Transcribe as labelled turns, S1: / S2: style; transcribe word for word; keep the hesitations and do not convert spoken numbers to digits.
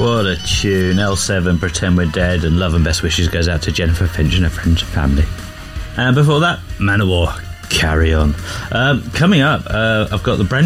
S1: What a tune. L seven, Pretend We're Dead, and love and best wishes goes out to Jennifer Finch and her friends and family. And before that, Manowar, Carry On. Um, coming up, uh, I've got the brand